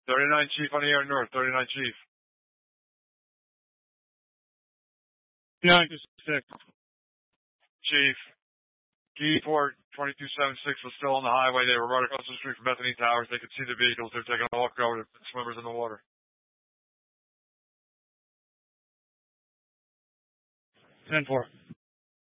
39 Chief on the air north, 39 Chief. 926. Chief, Key Port 2276 was still on the highway. They were right across the street from Bethany Towers. They could see the vehicles. They're taking a walk over the swimmers in the water. 10-4.